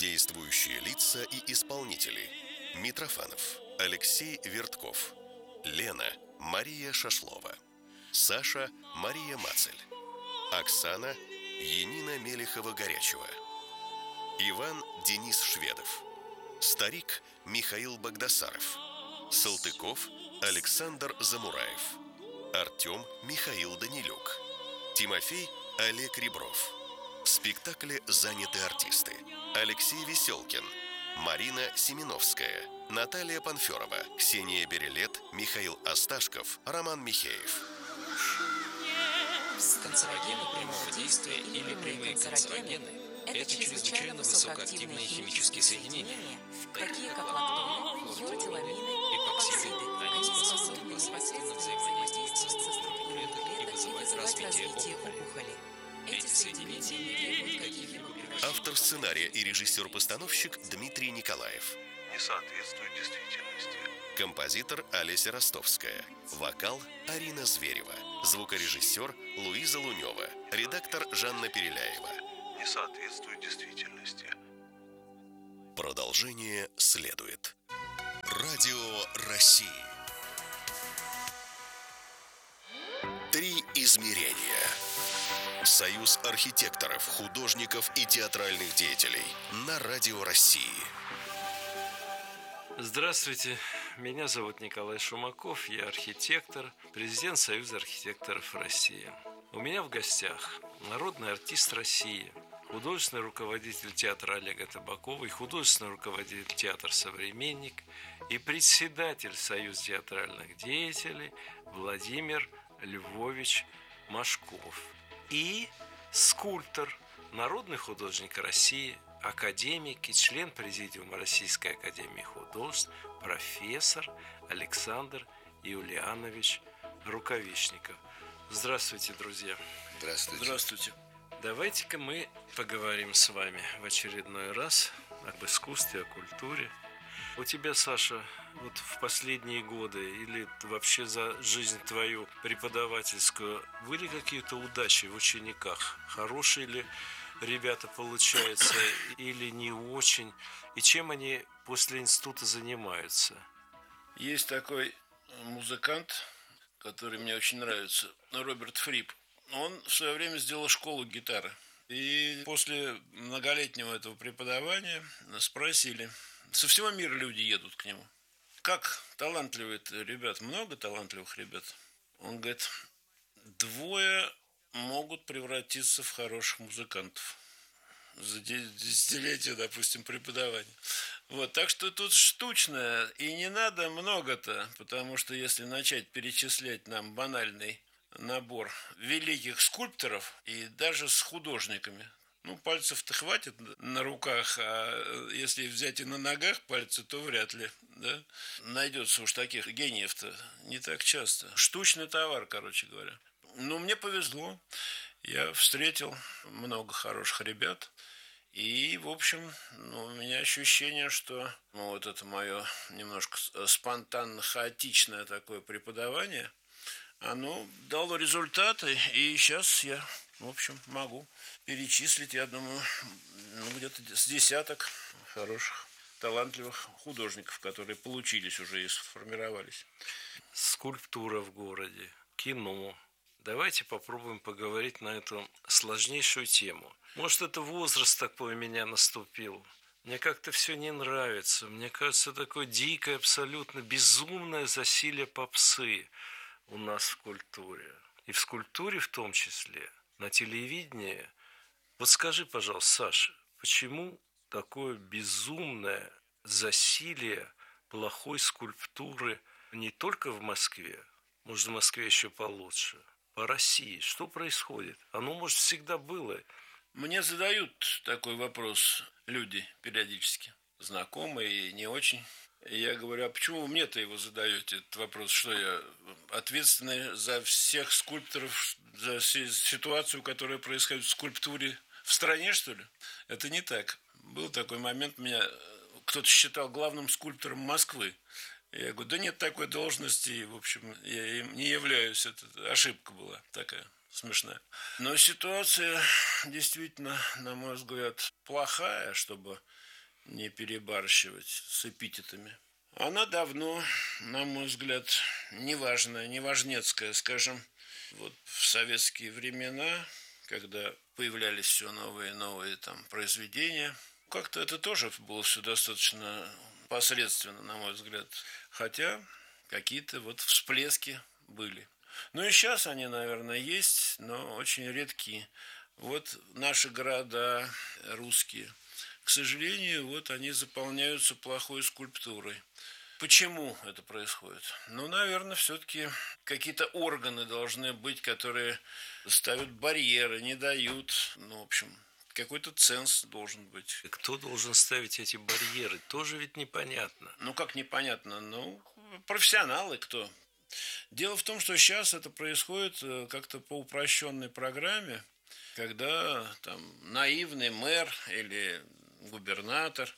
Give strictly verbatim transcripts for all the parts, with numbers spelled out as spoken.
Действующие лица и исполнители: Митрофанов Алексей Вертков, Лена Мария Шашлова, Саша Мария Мацель, Оксана Енина Мелехова-Горячева, Иван Денис Шведов, Старик Михаил Багдасаров, Салтыков Александр Замураев, Артем Михаил Данилюк, Тимофей Олег Ребров. В спектакле заняты артисты: Алексей Веселкин, Марина Семеновская, Наталья Панферова, Ксения Берелет, Михаил Осташков, Роман Михеев. Канцерогены прямого действия или прямые канцерогены – это чрезвычайно высокоактивные химические соединения, такие как лактоны, флуоротиламины, эпоксиды. Они способны непосредственно взаимодействовать со структурой клеток и вызывать развитие опухоли. Эти соединения не требуют каких-либо превращений. Автор сценария и режиссер-постановщик Дмитрий Николаев. Не соответствует действительности. Композитор Олеся Ростовская. Вокал Арина Зверева. Звукорежиссер Луиза Лунева. Редактор Жанна Переляева. Не соответствует действительности. Продолжение следует. Радио России. Три измерения. Союз архитекторов, художников и театральных деятелей на Радио России. Здравствуйте, меня зовут Николай Шумаков, я архитектор, президент Союза архитекторов России. У меня в гостях народный артист России, художественный руководитель театра Олега Табакова и художественный руководитель театра «Современник» и председатель Союза театральных деятелей Владимир Львович Машков. И скульптор, народный художник России, академик и член президиума Российской академии художеств, профессор Александр Юлианович Рукавишников. Здравствуйте, друзья. Здравствуйте. Здравствуйте. Давайте-ка мы поговорим с вами в очередной раз об искусстве, о культуре. У тебя, Саша, вот в последние годы или вообще за жизнь твою преподавательскую были какие-то удачи в учениках? Хорошие ли ребята получаются или не очень? И чем они после института занимаются? Есть такой музыкант, который мне очень нравится, Роберт Фрип. Он в свое время сделал школу гитары. И после многолетнего этого преподавания спросили, со всего мира люди едут к нему: как талантливые ребят, много талантливых ребят? Он говорит: двое могут превратиться в хороших музыкантов за десятилетия, допустим, преподавания. Вот, так что тут штучное, и не надо много-то, потому что если начать перечислять нам банальный набор великих скульпторов и даже с художниками, ну, пальцев-то хватит на руках, а если взять и на ногах пальцы, то вряд ли, да? Найдется уж таких гениев-то не так часто. Штучный товар, короче говоря. Ну, мне повезло. Я встретил много хороших ребят. И, в общем, ну, у меня ощущение, что ну, вот это мое немножко спонтанно-хаотичное такое преподавание, оно дало результаты. И сейчас я, в общем, могу перечислить, я думаю, ну, где-то с десяток хороших, талантливых художников, которые получились уже и сформировались. Скульптура в городе, кино. Давайте попробуем поговорить на эту сложнейшую тему. Может, это возраст такой у меня наступил. Мне как-то все не нравится. Мне кажется, такое дикое, абсолютно безумное засилие попсы у нас в культуре. И в скульптуре в том числе, на телевидении. Вот скажи, пожалуйста, Саша, почему такое безумное засилие плохой скульптуры не только в Москве, может, в Москве еще получше, по России? Что происходит? Оно, может, всегда было. Мне задают такой вопрос люди периодически, знакомые и не очень. И я говорю: а почему вы мне-то его задаете, этот вопрос? Что я ответственный за всех скульпторов, за всю ситуацию, которая происходит в скульптуре в стране, что ли? Это не так. Был такой момент, меня кто-то считал главным скульптором Москвы. Я говорю: да нет такой должности, в общем, я им не являюсь. Это ошибка была такая смешная. Но ситуация действительно, на мой взгляд, плохая, чтобы не перебарщивать с эпитетами. Она давно, на мой взгляд, неважная, неважнецкая, скажем, вот в советские времена, когда появлялись все новые и новые там произведения, как-то это тоже было все достаточно посредственно, на мой взгляд, хотя какие-то вот всплески были. Ну и сейчас они, наверное, есть, но очень редки. Вот наши города русские, к сожалению, вот они заполняются плохой скульптурой. Почему это происходит? Ну, наверное, все-таки какие-то органы должны быть, которые ставят барьеры, не дают, ну, в общем, какой-то ценз должен быть. Кто должен ставить эти барьеры? Тоже ведь непонятно. Ну, как непонятно? Ну, профессионалы кто? Дело в том, что сейчас это происходит как-то по упрощенной программе, когда там наивный мэр или губернатор,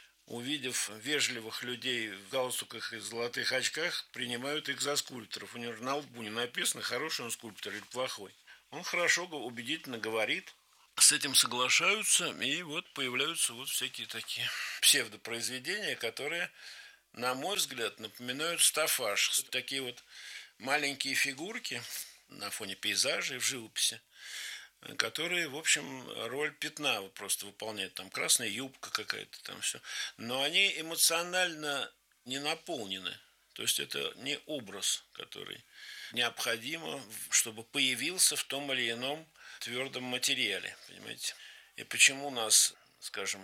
увидев вежливых людей в галстуках и золотых очках, принимают их за скульпторов. У него на лбу не написано, хороший он скульптор или плохой. Он хорошо, убедительно говорит, с этим соглашаются, и вот появляются вот всякие такие псевдопроизведения, которые, на мой взгляд, напоминают стаффаж. Такие вот маленькие фигурки на фоне пейзажей в живописи, которые, в общем, роль пятна просто выполняют. Там красная юбка какая-то, там все. Но они эмоционально не наполнены. То есть это не образ, который необходимо, чтобы появился в том или ином твердом материале. Понимаете? И почему нас, скажем,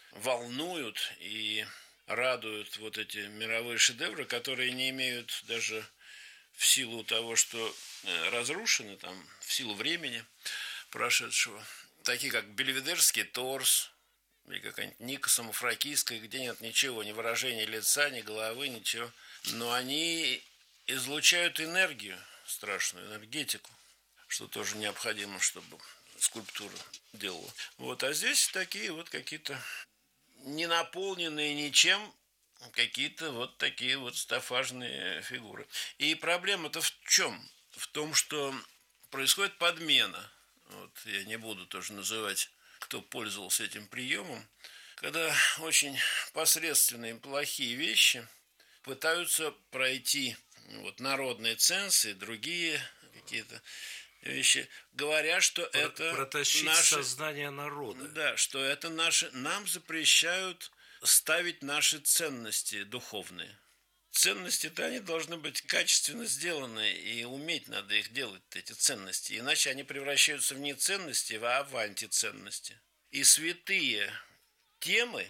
волнуют и радуют вот эти мировые шедевры, которые не имеют даже в силу того, что разрушены, там, в силу времени прошедшего, такие как Бельведерский торс или какая-нибудь Ника Самофракийская, где нет ничего, ни выражения лица, ни головы, ничего. Но они излучают энергию, страшную энергетику, что тоже необходимо, чтобы скульптура делала. Вот, а здесь такие вот какие-то не наполненные ничем, какие-то вот такие вот стаффажные фигуры. И проблема-то в чем? В том, что происходит подмена. Вот я не буду тоже называть, кто пользовался этим приемом, когда очень посредственные плохие вещи пытаются пройти вот, народные цензы и другие какие-то вещи, говоря, что Про- это протащить наши, сознание народа. Да, что это наши, нам запрещают ставить наши ценности духовные. Ценности-то они должны быть качественно сделаны, и уметь надо их делать, эти ценности. Иначе они превращаются в не ценности, а в антиценности. И святые темы,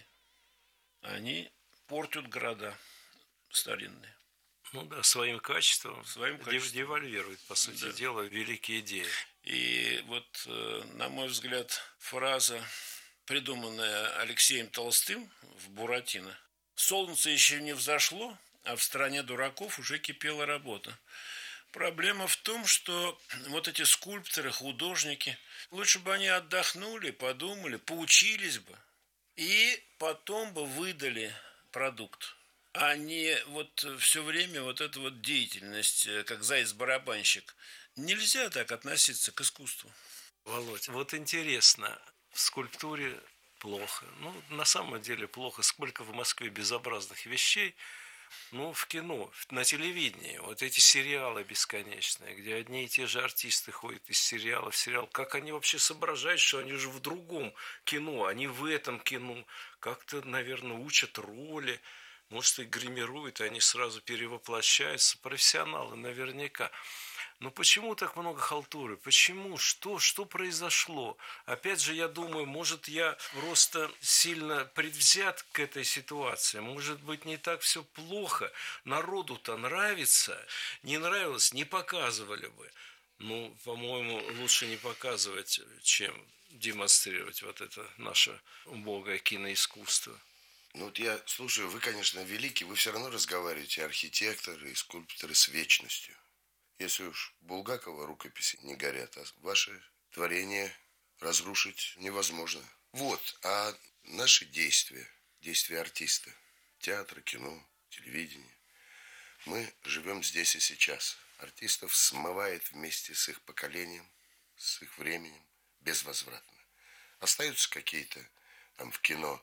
они портят города старинные. Ну да, своим качеством, Своим дев- качеством. девальвирует, по сути Да. дела, великие идеи. И вот, на мой взгляд, фраза, придуманная Алексеем Толстым в «Буратино», «Солнце еще не взошло, а в стране дураков уже кипела работа». Проблема в том, что вот эти скульпторы, художники, лучше бы они отдохнули, подумали, поучились бы, и потом бы выдали продукт, а не вот все время вот эта вот деятельность, как заяц-барабанщик. Нельзя так относиться к искусству. Володь, вот интересно, в скульптуре плохо. Ну, на самом деле плохо. Сколько в Москве безобразных вещей. Ну, в кино, на телевидении. Вот эти сериалы бесконечные, где одни и те же артисты ходят из сериала в сериал. Как они вообще соображают, что они же в другом кино, они в этом кино. Как-то, наверное, учат роли. Может, их гримируют, и они сразу перевоплощаются. Профессионалы наверняка. Но почему так много халтуры? Почему? Что? Что произошло? Опять же, я думаю, может, я просто сильно предвзят к этой ситуации. Может быть, не так все плохо. Народу-то нравится. Не нравилось, не показывали бы. Ну, по-моему, лучше не показывать, чем демонстрировать вот это наше убогое киноискусство. Ну вот я слушаю, вы, конечно, великий, вы все равно разговариваете, архитекторы и скульпторы, с вечностью. Если уж Булгакова рукописи не горят, а ваши творения разрушить невозможно. Вот, а наши действия, действия артиста, театра, кино, телевидения, мы живем здесь и сейчас. Артистов смывает вместе с их поколением, с их временем безвозвратно. Остаются какие-то там в кино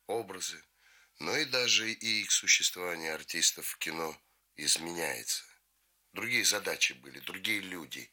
образы, но и даже и их существование артистов в кино изменяется. Другие задачи были, другие люди.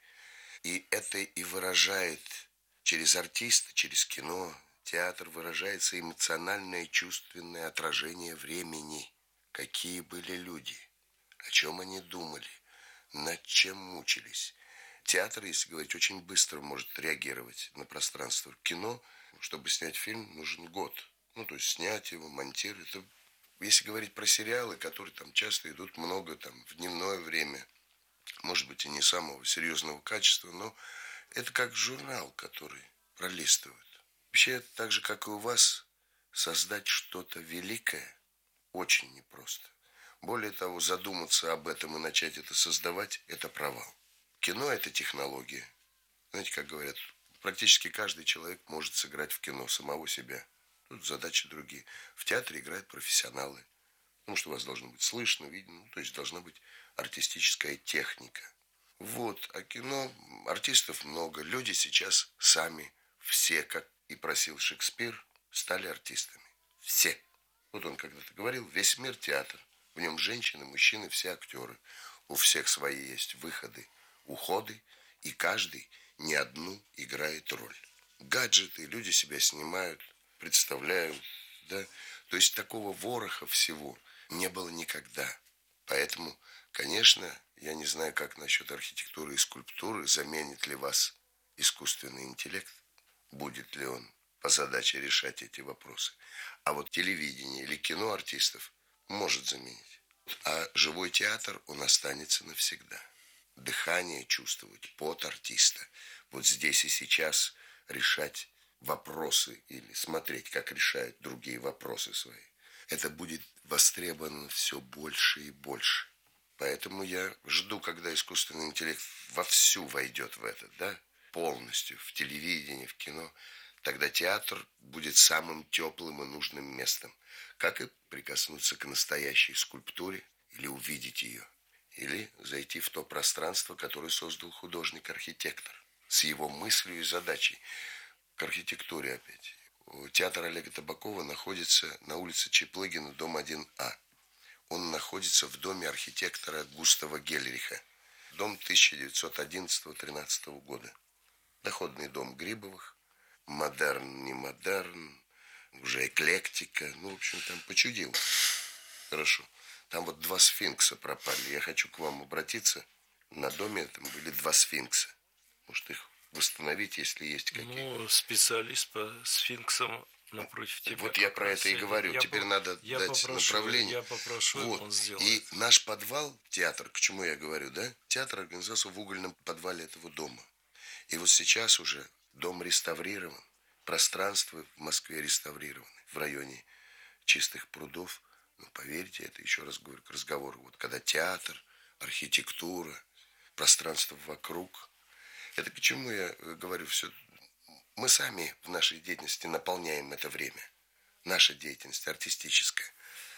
И это и выражает через артиста, через кино, театр выражается эмоциональное чувственное отражение времени. Какие были люди, о чем они думали, над чем мучились. Театр, если говорить, очень быстро может реагировать на пространство. Кино, чтобы снять фильм, нужен год. Ну, то есть снять его, монтировать. Это, если говорить про сериалы, которые там часто идут много там в дневное время, может быть, и не самого серьезного качества, но это как журнал, который пролистывают. Вообще, так же, как и у вас, создать что-то великое очень непросто. Более того, задуматься об этом и начать это создавать – это провал. Кино – это технология. Знаете, как говорят, практически каждый человек может сыграть в кино самого себя. Тут задачи другие. В театре играют профессионалы. Потому что у вас должно быть слышно, видно, ну, то есть должна быть артистическая техника. Вот, а кино, артистов много. Люди сейчас сами, все, как и просил Шекспир, стали артистами. Все. Вот он когда-то говорил, весь мир театр. В нем женщины, мужчины, все актеры. У всех свои есть выходы, уходы, и каждый не одну играет роль. Гаджеты, люди себя снимают, представляют, да. То есть такого вороха всего не было никогда. Поэтому, конечно, я не знаю, как насчет архитектуры и скульптуры, заменит ли вас искусственный интеллект, будет ли он по задаче решать эти вопросы. А вот телевидение или кино артистов может заменить. А живой театр, он останется навсегда. Дыхание чувствовать, пот артиста. Вот здесь и сейчас решать вопросы или смотреть, как решают другие вопросы свои. Это будет востребовано все больше и больше. Поэтому я жду, когда искусственный интеллект вовсю войдет в это, да, полностью, в телевидение, в кино. Тогда театр будет самым теплым и нужным местом. Как и прикоснуться к настоящей скульптуре или увидеть ее. Или зайти в то пространство, которое создал художник-архитектор. С его мыслью и задачей. К архитектуре опять. Театр Олега Табакова находится на улице Чаплыгина, дом один А. Он находится в доме архитектора Густава Гельриха. Дом тысяча девятьсот одиннадцатого-тринадцатого года. Доходный дом Грибовых. Модерн, не модерн. Уже эклектика. Ну, в общем, там почудил. Хорошо. Там вот два сфинкса пропали. Я хочу к вам обратиться. На доме там были два сфинкса. Может, их восстановить, если есть какие-то. Ну, специалист по сфинксам напротив тебя. Вот я про это и говорю. Я Теперь по... надо я дать попрошу, направление. Я попрошу, вот. Он сделает. И наш подвал, театр, к чему я говорю, да? Театр организовался в угольном подвале этого дома. И вот сейчас уже дом реставрирован. Пространство в Москве реставрировано. В районе Чистых прудов. Ну, поверьте, это еще раз говорю к разговору. Вот когда театр, архитектура, пространство вокруг. Это к чему я говорю? Все. Мы сами в нашей деятельности наполняем это время. Наша деятельность артистическая.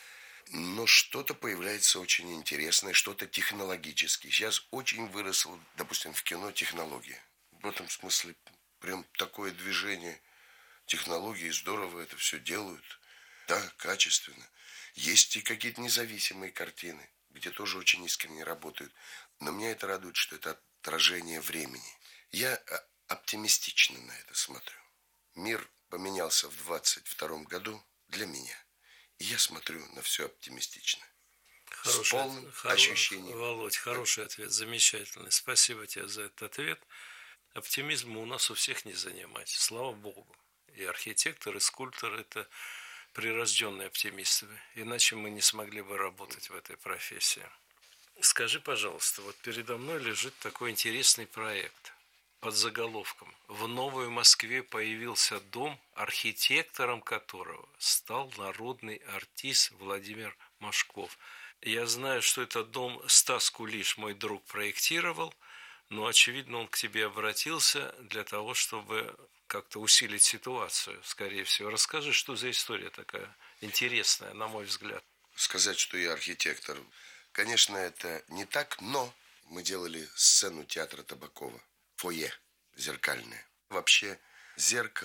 Но что-то появляется очень интересное, что-то технологическое. Сейчас очень выросло, допустим, в кино технология. В этом смысле прям такое движение технологий. Здорово это все делают. Да, качественно. Есть и какие-то независимые картины, где тоже очень искренне работают. Но меня это радует, что это отражение времени. Я оптимистично на это смотрю. Мир поменялся в двадцать втором году для меня. И я смотрю на все оптимистично. Хороший, с полным хоро... ощущением. Володь, хороший ответ, замечательный. Спасибо тебе за этот ответ. Оптимизма у нас у всех не занимать, слава богу. И архитектор, и скульптор – это прирожденные оптимисты. Иначе мы не смогли бы работать в этой профессии. Скажи, пожалуйста, вот передо мной лежит такой интересный проект под заголовком «В Новой Москве появился дом, архитектором которого стал народный артист Владимир Машков». Я знаю, что этот дом Стас Кулиш, мой друг, проектировал, но, очевидно, он к тебе обратился для того, чтобы как-то усилить ситуацию, скорее всего. Расскажи, что за история такая интересная, на мой взгляд. Сказать, что я архитектор, конечно, это не так, но мы делали сцену театра Табакова. Фойе зеркальное. Вообще, зеркало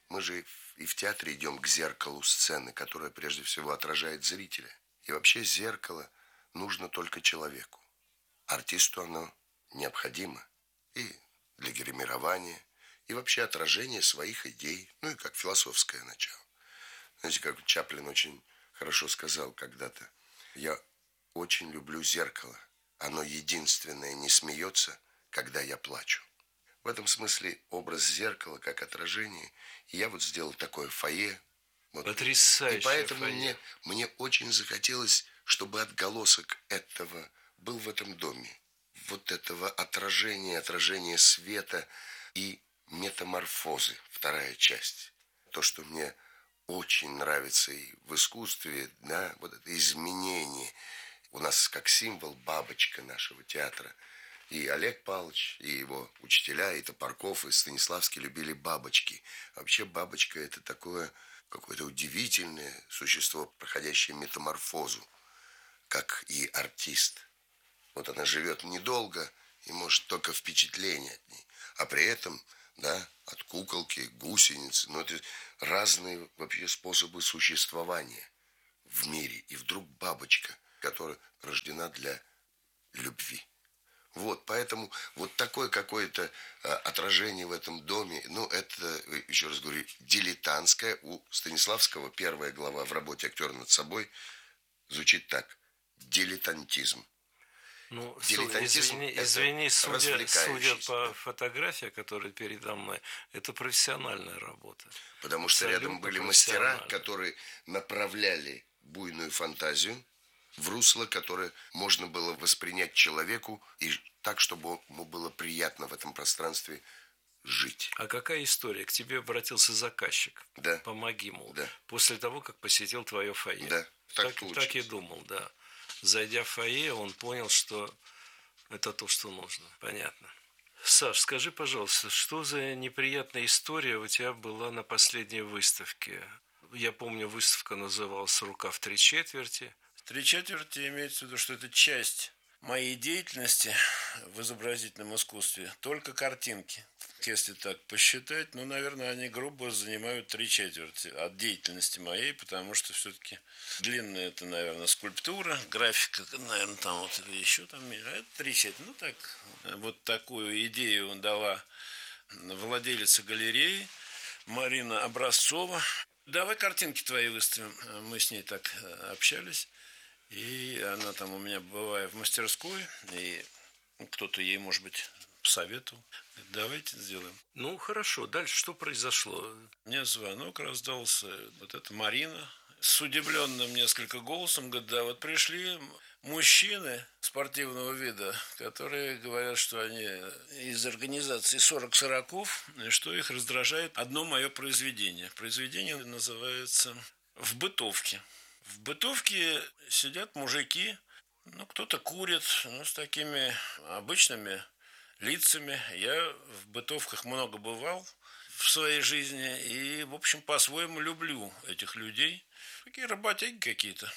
Мы же и в театре идем к зеркалу сцены, которое прежде всего отражает зрителя. И вообще зеркало нужно только человеку. Артисту оно необходимо и для гримирования, и вообще отражение своих идей, ну и как философское начало. Знаете, как Чаплин очень хорошо сказал когда-то: я очень люблю зеркало. Оно единственное не смеется, когда я плачу. В этом смысле образ зеркала как отражение. И я вот сделал такое фойе. Вот. Потрясающе. И поэтому фойе. мне, мне очень захотелось, чтобы отголосок этого был в этом доме. Вот этого отражения, отражения света и метаморфозы, вторая часть. То, что мне очень нравится и в искусстве, да, вот это изменение. У нас как символ бабочка нашего театра. И Олег Павлович, и его учителя, и Топорков, и Станиславский любили бабочки. Вообще бабочка – это такое какое-то удивительное существо, проходящее метаморфозу, как и артист. Вот она живет недолго и может только впечатление от ней. А при этом, да, от куколки, гусеницы, ну это разные вообще способы существования в мире. И вдруг бабочка, которая рождена для любви. Вот, поэтому вот такое какое-то а, отражение в этом доме, ну, это, еще раз говорю, дилетантское. У Станиславского первая глава в работе «Актер над собой» звучит так: дилетантизм. Ну, Дилетантизм извини, – это извини судя, судя развлекающийся, по да. фотографии, которые передо мной, это профессиональная работа. Потому что Абсолютно рядом были мастера, профессионально. которые направляли буйную фантазию в русло, которое можно было воспринять человеку и так, чтобы ему было приятно в этом пространстве жить. А какая история? К тебе обратился заказчик. Да. Помоги, мол. Да. После того, как посетил твое фойе. Да, так так, получилось. так и думал, да. Зайдя в фойе, он понял, что это то, что нужно. Понятно. Саш, скажи, пожалуйста, что за неприятная история у тебя была на последней выставке? Я помню, выставка называлась «Рука в три четверти». Три четверти имеется в виду, что это часть моей деятельности в изобразительном искусстве, только картинки. Если так посчитать, ну, наверное, они грубо занимают три четверти от деятельности моей, потому что все-таки длинная это, наверное, скульптура, графика, наверное, там вот или еще там, а это три четверти. Ну, так, вот такую идею дала владелица галереи Марина Образцова. Давай картинки твои выставим. Мы с ней так общались. И она там у меня бывает в мастерской, и кто-то ей, может быть, посоветовал. Давайте сделаем. Ну, хорошо. Дальше что произошло? Мне звонок раздался. Вот это Марина с удивленным несколько голосом говорит: да, вот пришли мужчины спортивного вида, которые говорят, что они из организации сорок сороков, и что их раздражает одно мое произведение. Произведение называется «В бытовке». В бытовке сидят мужики, ну, кто-то курит, ну, с такими обычными лицами. Я в бытовках много бывал в своей жизни и, в общем, по-своему люблю этих людей. Такие работяги какие-то.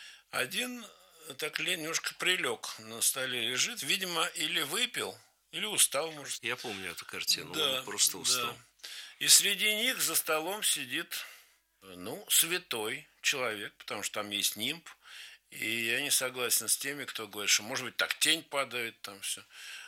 Один так немножко прилег, на столе лежит, видимо, или выпил, или устал, может. Я помню эту картину, Да, он просто устал. да. И среди них за столом сидит, ну, святой человек, потому что там есть нимб. И я не согласен с теми, кто говорит, что, может быть, так тень падает, там все.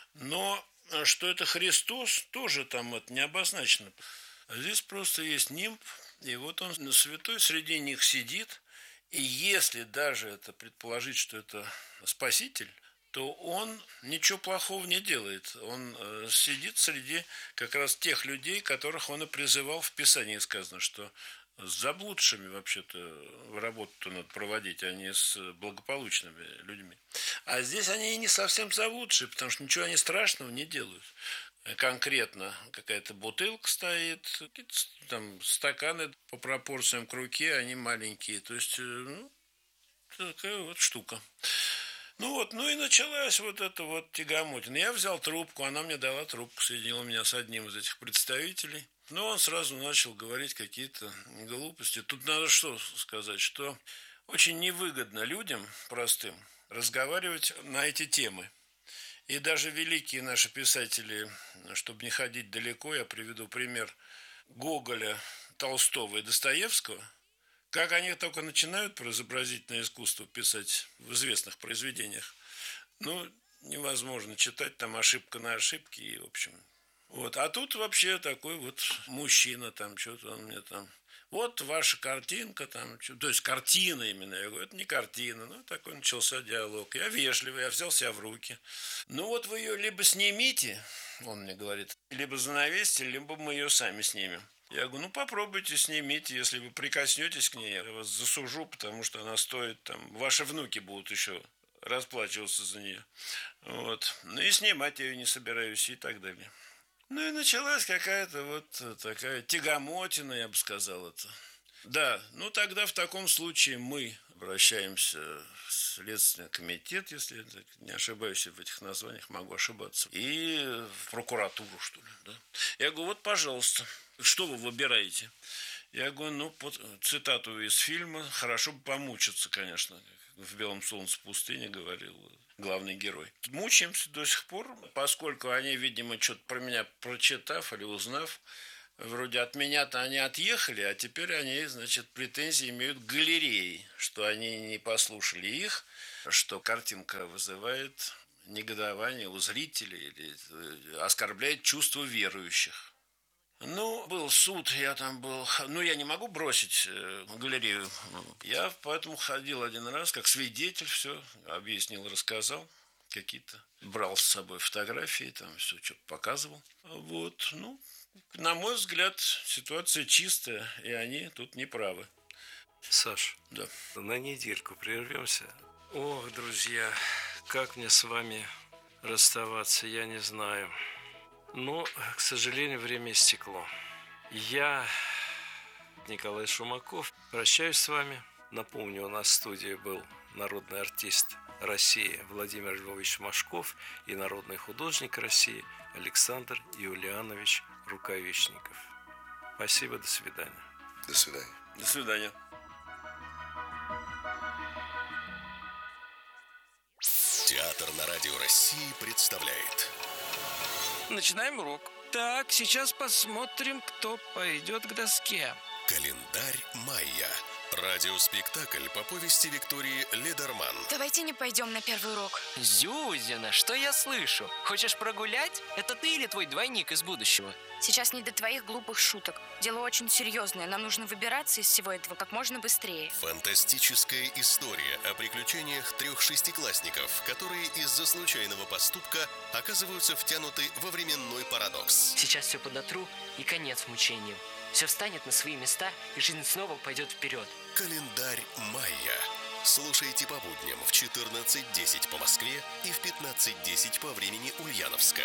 Но что это Христос, тоже там это не обозначено. Здесь просто есть нимб, и вот он святой среди них сидит. И если даже это предположить, что это Спаситель, то он ничего плохого не делает. Он э, сидит среди как раз тех людей, которых он и призывал в Писании. Сказано, что с заблудшими вообще-то работу надо проводить, а не с благополучными людьми. А здесь они и не совсем заблудшие, потому что ничего они страшного не делают. Конкретно какая-то бутылка стоит, какие-то там стаканы по пропорциям к руке, они маленькие. То есть, ну, такая вот штука. Ну вот, ну и началась вот эта вот тягомотина. Я взял трубку, она мне дала трубку, соединила меня с одним из этих представителей. Но он сразу начал говорить какие-то глупости. Тут надо что сказать, что очень невыгодно людям простым разговаривать на эти темы. И даже великие наши писатели, чтобы не ходить далеко, я приведу пример Гоголя, Толстого и Достоевского, как они только начинают про изобразительное искусство писать в известных произведениях, ну, невозможно читать, там ошибка на ошибке, и, в общем... Вот. А тут вообще такой вот мужчина, там, что-то он мне там... Вот ваша картинка, там, то есть картина именно. Я говорю, это не картина. Ну, такой начался диалог. Я вежливый, я взял себя в руки. Ну, вот вы ее либо снимите, он мне говорит, либо занавесьте, либо мы ее сами снимем. Я говорю, ну, попробуйте, снимите. Если вы прикоснетесь к ней, я вас засужу, потому что она стоит, там, ваши внуки будут еще расплачиваться за нее. Вот. Ну, и снимать я ее не собираюсь, и так далее. Ну и началась какая-то вот такая тягомотина, я бы сказал это. Да, ну тогда в таком случае мы обращаемся в Следственный комитет, если я не ошибаюсь, в этих названиях могу ошибаться, и в прокуратуру, что ли, да. Я говорю, вот, пожалуйста, что вы выбираете? Я говорю, ну, под цитату из фильма, хорошо бы помучиться, конечно, в «Белом солнце пустыни» говорил главный герой. Мучаемся до сих пор, поскольку они, видимо, что-то про меня прочитав или узнав, вроде от меня-то они отъехали, а теперь они, значит, претензии имеют к галерее, что они не послушали их, что картинка вызывает негодование у зрителей или оскорбляет чувства верующих. Ну, был суд, я там был... Ну, я не могу бросить э, галерею. Я поэтому ходил один раз, как свидетель, все объяснил, рассказал. Какие-то... Брал с собой фотографии, там все что-то показывал. Вот, ну, на мой взгляд, ситуация чистая, и они тут не правы. Саш, да. На недельку прервемся. Ох, друзья, как мне с вами расставаться, я не знаю. Но, к сожалению, время истекло. Я, Николай Шумаков, прощаюсь с вами. Напомню, у нас в студии был народный артист России Владимир Львович Машков и народный художник России Александр Юлианович Рукавишников. Спасибо, до свидания. До свидания. До свидания. Театр на Радио России представляет. Начинаем урок. Так, сейчас посмотрим, кто пойдет к доске. Календарь майя. Радиоспектакль по повести Виктории Ледерман. Давайте не пойдем на первый урок. Зюзина, что я слышу? Хочешь прогулять? Это ты или твой двойник из будущего? Сейчас не до твоих глупых шуток. Дело очень серьезное. Нам нужно выбираться из всего этого как можно быстрее. Фантастическая история о приключениях трех шестиклассников, которые из-за случайного поступка оказываются втянуты во временной парадокс. Сейчас все подотру и конец мучениям. Все встанет на свои места, и жизнь снова пойдет вперед. Календарь майя. Слушайте по будням в четырнадцать десять по Москве и в пятнадцать десять по времени Ульяновска.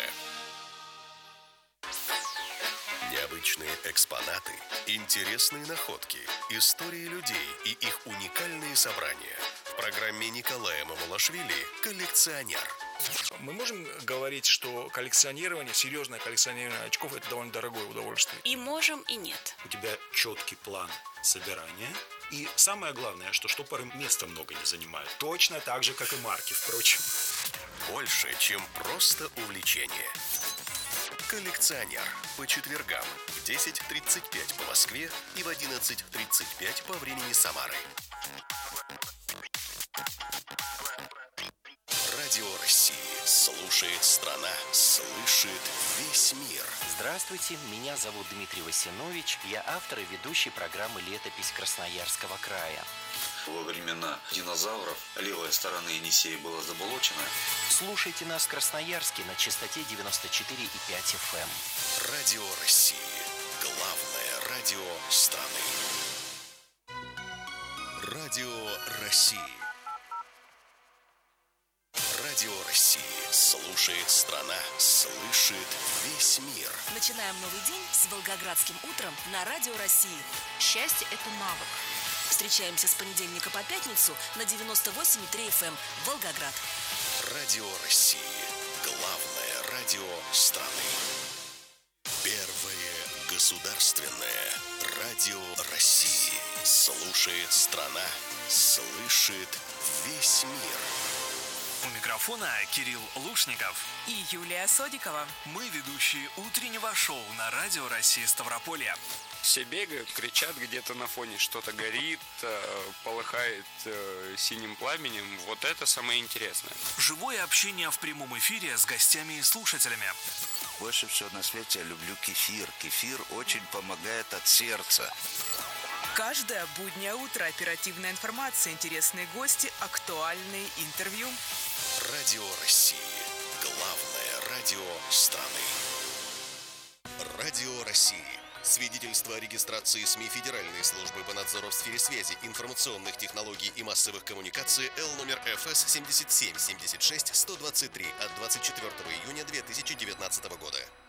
Необычные экспонаты, интересные находки, истории людей и их уникальные собрания. В программе Николая Мамулашвили «Коллекционер». Мы можем говорить, что коллекционирование, серьезное коллекционирование очков – это довольно дорогое удовольствие. И можем, и нет. У тебя четкий план собирания. И самое главное, что штопоры места много не занимают. Точно так же, как и марки, впрочем. Больше, чем просто увлечение. «Коллекционер» по четвергам в десять тридцать пять по Москве и в одиннадцать тридцать пять по времени Самары. Радио России. Слушает страна, слышит весь мир. Здравствуйте, меня зовут Дмитрий Васинович. Я автор и ведущий программы «Летопись Красноярского края». Во времена динозавров левая сторона Енисея была заболочена. Слушайте нас в Красноярске на частоте девяносто четыре и пять эф эм. Радио России. Главное радио страны. Радио России. Радио России. Слушает страна, слышит весь мир. Начинаем новый день с Волгоградским утром на Радио России. Счастье – это навык. Встречаемся с понедельника по пятницу на девяносто восемь и три эф эм Волгоград. Радио России. Главное радио страны. Первое государственное радио России. Слушает страна, слышит весь мир. У микрофона Кирилл Лушников и Юлия Содикова. Мы ведущие утреннего шоу на Радио России Ставрополье. Все бегают, кричат где-то на фоне, что-то горит, полыхает синим пламенем. Вот это самое интересное. Живое общение в прямом эфире с гостями и слушателями. Больше всего на свете я люблю кефир. Кефир очень помогает от сердца. Каждое буднее утро оперативная информация, интересные гости, актуальные интервью. Радио России. Главное радио страны. Радио России. Свидетельство о регистрации СМИ Федеральной службы по надзору в сфере связи, информационных технологий и массовых коммуникаций Л номер Ф С семьдесят семь семьдесят шесть сто двадцать три от двадцать четвёртого июня две тысячи девятнадцатого года.